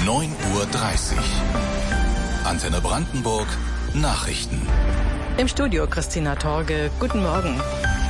9:30 Uhr. Antenne Brandenburg Nachrichten. Im Studio Christina Torge. Guten Morgen.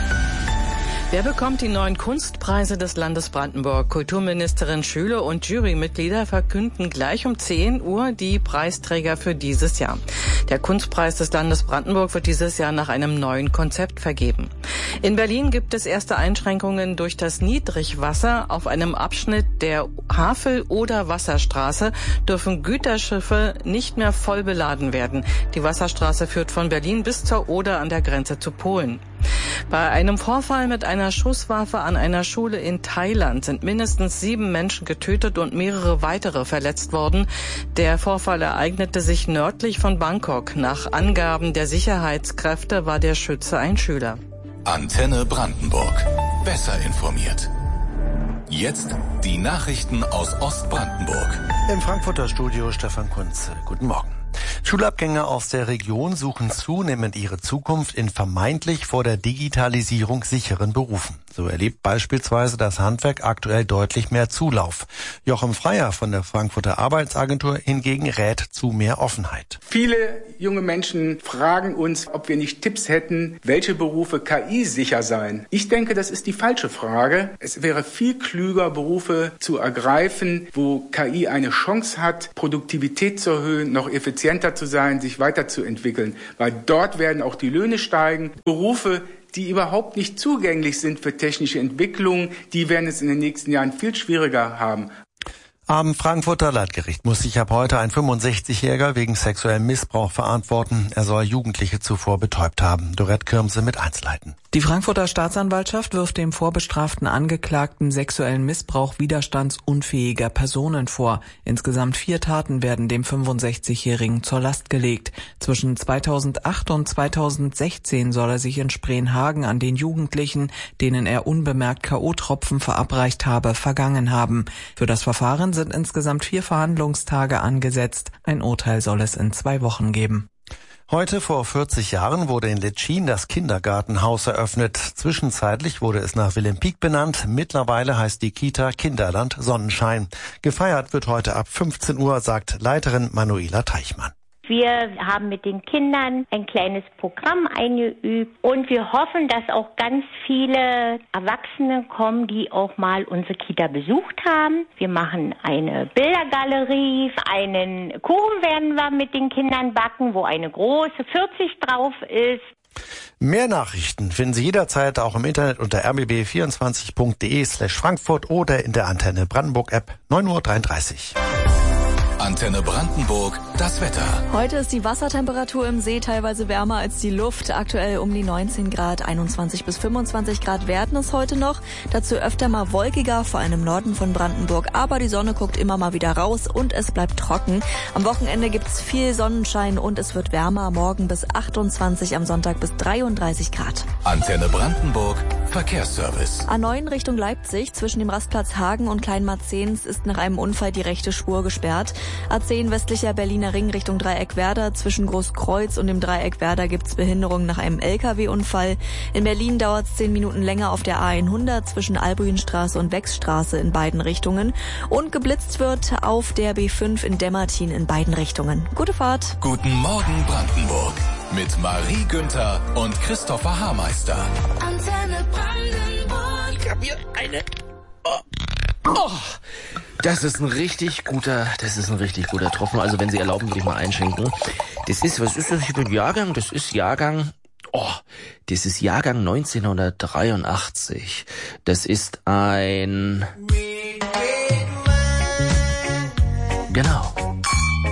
Wer bekommt die neuen Kunstpreise des Landes Brandenburg? Kulturministerin Schüle und Jurymitglieder verkünden gleich um 10 Uhr die Preisträger für dieses Jahr. Der Kunstpreis des Landes Brandenburg wird dieses Jahr nach einem neuen Konzept vergeben. In Berlin gibt es erste Einschränkungen durch das Niedrigwasser. Auf einem Abschnitt der Havel- oder Wasserstraße dürfen Güterschiffe nicht mehr voll beladen werden. Die Wasserstraße führt von Berlin bis zur Oder an der Grenze zu Polen. Bei einem Vorfall mit einer Schusswaffe an einer Schule in Thailand sind mindestens 7 Menschen getötet und mehrere weitere verletzt worden. Der Vorfall ereignete sich nördlich von Bangkok. Nach Angaben der Sicherheitskräfte war der Schütze ein Schüler. Antenne Brandenburg. Besser informiert. Jetzt die Nachrichten aus Ostbrandenburg. Im Frankfurter Studio Stefan Kunze. Guten Morgen. Schulabgänger aus der Region suchen zunehmend ihre Zukunft in vermeintlich vor der Digitalisierung sicheren Berufen. So erlebt beispielsweise das Handwerk aktuell deutlich mehr Zulauf. Joachim Freier von der Frankfurter Arbeitsagentur hingegen rät zu mehr Offenheit. Viele junge Menschen fragen uns, ob wir nicht Tipps hätten, welche Berufe KI-sicher seien. Ich denke, das ist die falsche Frage. Es wäre viel klüger, Berufe zu ergreifen, wo KI eine Chance hat, Produktivität zu erhöhen, noch effizienter zu sein, sich weiterzuentwickeln. Weil dort werden auch die Löhne steigen. Berufe, die überhaupt nicht zugänglich sind für technische Entwicklung, die werden es in den nächsten Jahren viel schwieriger haben. Am Frankfurter Landgericht muss sich ab heute ein 65-Jähriger wegen sexuellem Missbrauch verantworten. Er soll Jugendliche zuvor betäubt haben. Dorette Kirmse mit Einzelheiten. Die Frankfurter Staatsanwaltschaft wirft dem vorbestraften Angeklagten sexuellen Missbrauch widerstandsunfähiger Personen vor. Insgesamt 4 Taten werden dem 65-Jährigen zur Last gelegt. Zwischen 2008 und 2016 soll er sich in Spreenhagen an den Jugendlichen, denen er unbemerkt K.O.-Tropfen verabreicht habe, vergangen haben. Für das Verfahren sind insgesamt 4 Verhandlungstage angesetzt. Ein Urteil soll es in 2 Wochen geben. Heute vor 40 Jahren wurde in Letschin das Kindergartenhaus eröffnet. Zwischenzeitlich wurde es nach Willem Pieck benannt. Mittlerweile heißt die Kita Kinderland Sonnenschein. Gefeiert wird heute ab 15 Uhr, sagt Leiterin Manuela Teichmann. Wir haben mit den Kindern ein kleines Programm eingeübt und wir hoffen, dass auch ganz viele Erwachsene kommen, die auch mal unsere Kita besucht haben. Wir machen eine Bildergalerie, einen Kuchen werden wir mit den Kindern backen, wo eine große 40 drauf ist. Mehr Nachrichten finden Sie jederzeit auch im Internet unter rbb24.de/Frankfurt oder in der Antenne Brandenburg App. 9:33 Uhr. Antenne Brandenburg, das Wetter. Heute ist die Wassertemperatur im See teilweise wärmer als die Luft. Aktuell um die 19 Grad, 21 bis 25 Grad werden es heute noch. Dazu öfter mal wolkiger, vor allem im Norden von Brandenburg. Aber die Sonne guckt immer mal wieder raus und es bleibt trocken. Am Wochenende gibt's viel Sonnenschein und es wird wärmer. Morgen bis 28, am Sonntag bis 33 Grad. Antenne Brandenburg, Verkehrsservice. A9 Richtung Leipzig zwischen dem Rastplatz Hagen und Kleinmarzens ist nach einem Unfall die rechte Spur gesperrt. A10 westlicher Berliner Ring Richtung Dreieck Werder. Zwischen Großkreuz und dem Dreieck Werder gibt's Behinderungen nach einem LKW-Unfall. In Berlin dauert's 10 Minuten länger auf der A100 zwischen Albuinstraße und Wechsstraße in beiden Richtungen. Und geblitzt wird auf der B5 in Demmertin in beiden Richtungen. Gute Fahrt. Guten Morgen Brandenburg. Mit Marie Günther und Christopher Haarmeister. Antenne Brandenburg. Ich hab hier eine... Oh, das ist ein richtig guter Tropfen. Also wenn Sie erlauben, würde ich mal einschenken. Was ist das hier für ein Jahrgang? Das ist Jahrgang 1983. Das ist ein